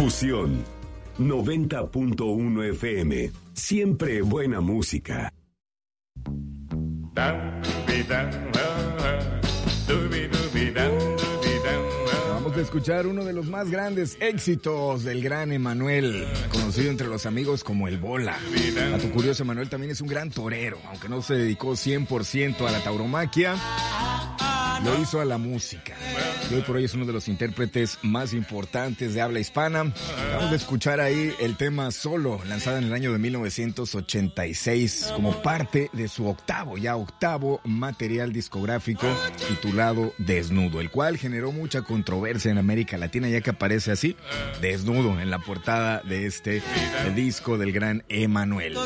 Fusión 90.1 FM. Siempre buena música. Vamos a escuchar uno de los más grandes éxitos del gran Emanuel, conocido entre los amigos como el Bola. Dato curioso, Emanuel también es un gran torero, aunque no se dedicó 100% a la tauromaquia, lo hizo a la música. Y hoy por hoy es uno de los intérpretes más importantes de habla hispana. Vamos a escuchar ahí el tema Solo, lanzado en el año de 1986, como parte de su octavo material discográfico titulado Desnudo, el cual generó mucha controversia en América Latina, ya que aparece así, desnudo, en la portada de el disco del gran Emanuel.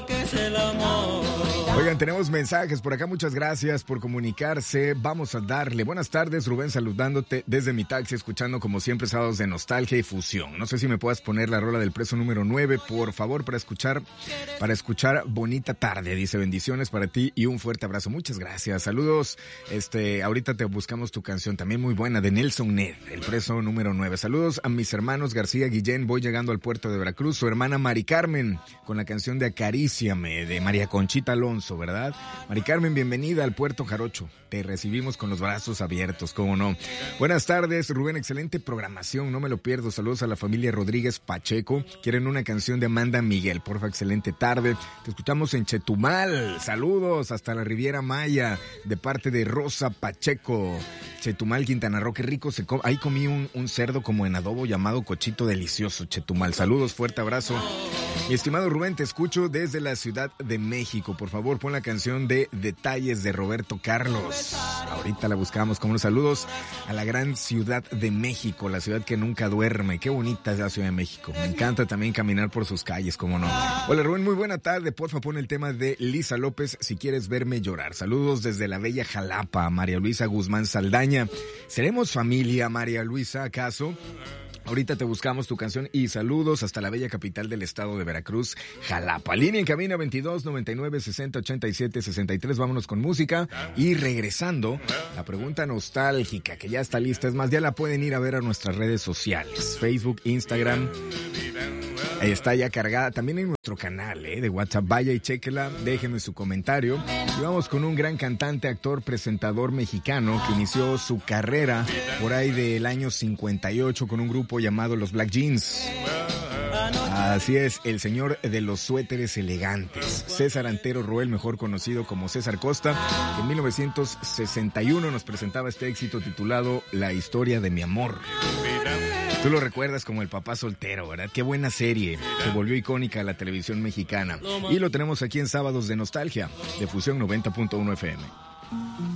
Oigan, tenemos mensajes por acá, muchas gracias por comunicarse. Vamos a darle buenas tardes, Rubén, saludándote desde mi taxi, escuchando como siempre sábados de nostalgia y fusión. No sé si me puedas poner la rola del preso número 9, por favor, para escuchar bonita tarde. Dice, bendiciones para ti y un fuerte abrazo. Muchas gracias, saludos. Ahorita te buscamos tu canción, también muy buena, de Nelson Ned, el preso número 9. Saludos a mis hermanos García Guillén, voy llegando al puerto de Veracruz. Su hermana Mari Carmen, con la canción de Acaríciame, de María Conchita Alonso, ¿verdad? Mari Carmen, bienvenida al Puerto Jarocho. Te recibimos con los brazos abiertos, cómo no. Buenas tardes, Rubén, excelente programación, no me lo pierdo. Saludos a la familia Rodríguez Pacheco. Quieren una canción de Amanda Miguel, porfa, excelente tarde. Te escuchamos en Chetumal. Saludos hasta la Riviera Maya, de parte de Rosa Pacheco. Chetumal, Quintana Roo, qué rico se come. Ahí comí un cerdo como en adobo llamado cochito delicioso, Chetumal. Saludos, fuerte abrazo. Mi estimado Rubén, te escucho desde la Ciudad de México. Por favor, pon la canción de Detalles de Roberto Carlos. Ahorita la buscamos. Como unos saludos a la gran Ciudad de México, la ciudad que nunca duerme. Qué bonita es la Ciudad de México. Me encanta también caminar por sus calles, como no. Hola Rubén, muy buena tarde. Porfa, pon el tema de Lisa López, Si quieres verme llorar. Saludos desde la bella Jalapa, María Luisa Guzmán Saldaña. ¿Seremos familia, María Luisa, acaso? Ahorita te buscamos tu canción y saludos hasta la bella capital del estado de Veracruz, Jalapa. Línea en cabina 22 99 60 87 63. Vámonos con música y regresando, la pregunta nostálgica que ya está lista. Es más, ya la pueden ir a ver a nuestras redes sociales, Facebook, Instagram. Está ya cargada también en nuestro canal de WhatsApp. Vaya y chéquela, déjenme su comentario. Y vamos con un gran cantante, actor, presentador mexicano que inició su carrera por ahí del año 58 con un grupo llamado Los Black Jeans. Así es, el señor de los suéteres elegantes, César Antero Roel, mejor conocido como César Costa, que en 1961 nos presentaba este éxito titulado La historia de mi amor. Tú lo recuerdas como el papá soltero, ¿verdad? Qué buena serie, se volvió icónica la televisión mexicana. Y lo tenemos aquí en Sábados de Nostalgia, de Fusión 90.1 FM.